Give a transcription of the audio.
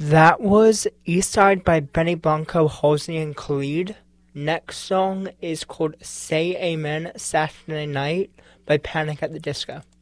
That was Eastside by Benny Blanco, Halsey, and Khalid. Next song is called Say Amen Saturday Night by Panic at the Disco.